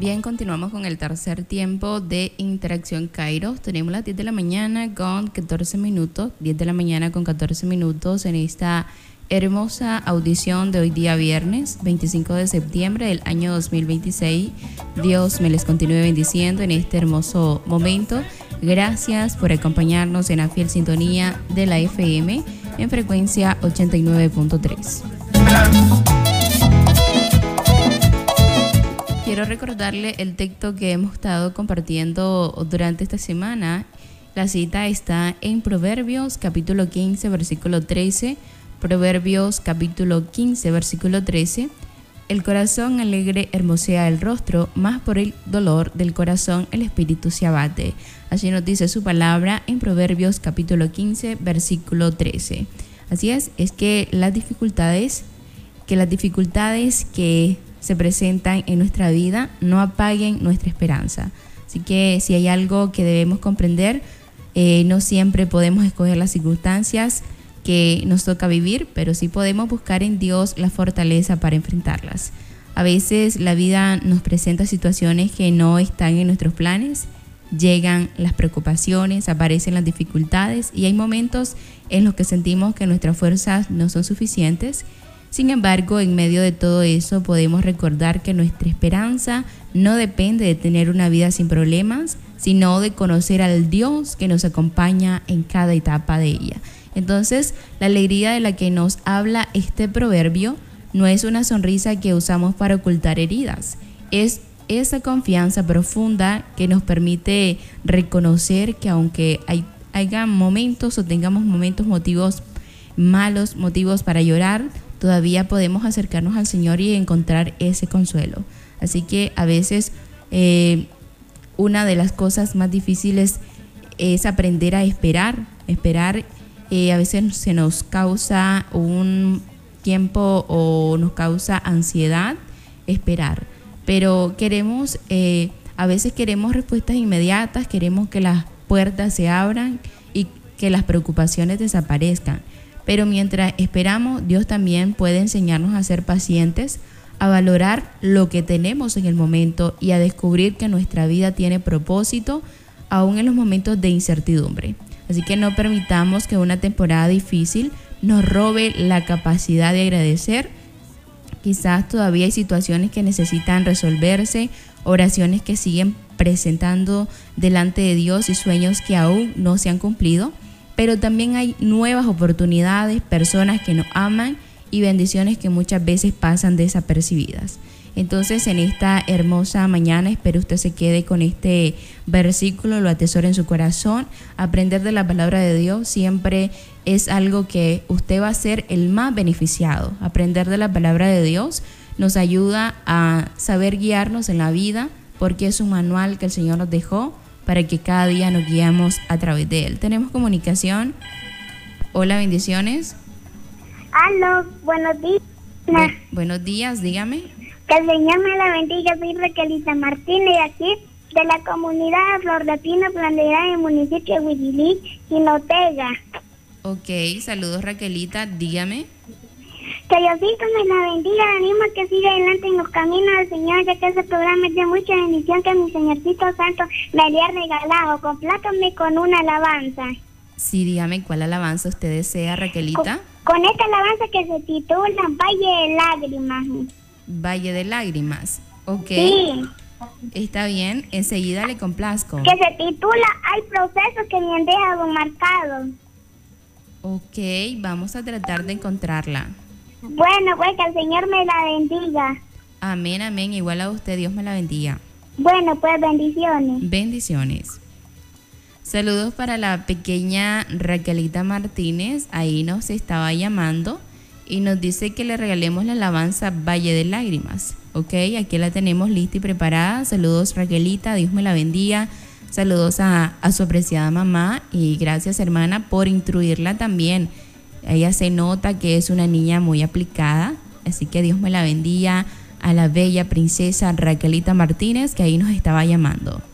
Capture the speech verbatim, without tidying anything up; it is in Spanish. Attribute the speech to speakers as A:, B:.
A: Bien, continuamos con el tercer tiempo de Interacción Kairos. Tenemos las diez de la mañana con catorce minutos, diez de la mañana con catorce minutos en esta hermosa audición de hoy día viernes, veinticinco de septiembre del año dos mil veintiséis. Dios me les continúe bendiciendo en este hermoso momento. Gracias por acompañarnos en la fiel sintonía de la F M en frecuencia ochenta y nueve punto tres. Quiero recordarle el texto que hemos estado compartiendo durante esta semana. La cita está en Proverbios capítulo quince, versículo trece. Proverbios capítulo quince, versículo trece. El corazón alegre hermosea el rostro, mas por el dolor del corazón el espíritu se abate. Así nos dice su palabra en Proverbios capítulo quince, versículo trece. Así es, es que las dificultades, que las dificultades que se presentan en nuestra vida no apaguen nuestra esperanza. Así que si hay algo que debemos comprender, eh, no siempre podemos escoger las circunstancias que nos toca vivir, pero sí podemos buscar en Dios la fortaleza para enfrentarlas. A veces la vida nos presenta situaciones que no están en nuestros planes, llegan las preocupaciones, aparecen las dificultades y hay momentos en los que sentimos que nuestras fuerzas no son suficientes. Sin embargo, en medio de todo eso podemos recordar que nuestra esperanza no depende de tener una vida sin problemas, sino de conocer al Dios que nos acompaña en cada etapa de ella. Entonces, la alegría de la que nos habla este proverbio no es una sonrisa que usamos para ocultar heridas, es esa confianza profunda que nos permite reconocer que aunque hay, haya momentos o tengamos momentos, motivos malos, motivos para llorar, todavía podemos acercarnos al Señor y encontrar ese consuelo. Así que a veces eh, una de las cosas más difíciles es aprender a esperar. Esperar eh, a veces se nos causa un tiempo o nos causa ansiedad esperar. Pero queremos, eh, a veces queremos respuestas inmediatas, queremos que las puertas se abran y que las preocupaciones desaparezcan. Pero mientras esperamos, Dios también puede enseñarnos a ser pacientes, a valorar lo que tenemos en el momento y a descubrir que nuestra vida tiene propósito, aún en los momentos de incertidumbre. Así que no permitamos que una temporada difícil nos robe la capacidad de agradecer. Quizás todavía hay situaciones que necesitan resolverse, oraciones que siguen presentando delante de Dios y sueños que aún no se han cumplido. Pero también hay nuevas oportunidades, personas que nos aman y bendiciones que muchas veces pasan desapercibidas. Entonces, en esta hermosa mañana, espero usted se quede con este versículo, lo atesore en su corazón. Aprender de la palabra de Dios siempre es algo que usted va a ser el más beneficiado. Aprender de la palabra de Dios nos ayuda a saber guiarnos en la vida, porque es un manual que el Señor nos dejó para que cada día nos guiamos a través de él. Tenemos comunicación. Hola, bendiciones.
B: Aló, buenos días.
A: Bu- buenos días, dígame.
B: Que el Señor me la bendiga. Soy Raquelita Martínez, aquí de la comunidad de Flor de Pino, Plandeidad, en el municipio de Huitilí, Jinotega.
A: Ok, saludos, Raquelita, dígame.
B: Que Diosito me la bendiga, animo a que siga adelante en los caminos del Señor, ya que ese programa es de mucha bendición que mi Señorcito Santo me había regalado. Complácame con una alabanza.
A: Sí, dígame, ¿cuál alabanza usted desea, Raquelita?
B: Con, con esta alabanza que se titula Valle de Lágrimas.
A: Valle de Lágrimas, ok.
B: Sí.
A: Está bien, enseguida le complazco.
B: Que se titula Hay procesos que me han dejado marcados.
A: Ok, vamos a tratar de encontrarla.
B: Bueno, pues que el Señor me la bendiga.
A: Amén, amén, igual a usted, Dios me la bendiga.
B: Bueno, pues bendiciones.
A: Bendiciones. Saludos para la pequeña Raquelita Martínez, ahí nos estaba llamando y nos dice que le regalemos la alabanza Valle de Lágrimas. Ok, aquí la tenemos lista y preparada. Saludos, Raquelita, Dios me la bendiga. Saludos a, a su apreciada mamá y gracias, hermana, por instruirla también. Ella se nota que es una niña muy aplicada, así que Dios me la bendiga a la bella princesa Raquelita Martínez, que ahí nos estaba llamando.